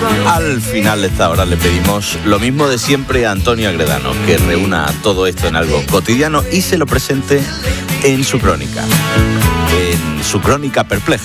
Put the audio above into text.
Al final de esta hora le pedimos lo mismo de siempre a Antonio Agredano, que reúna todo esto en algo cotidiano y se lo presente en su crónica perpleja.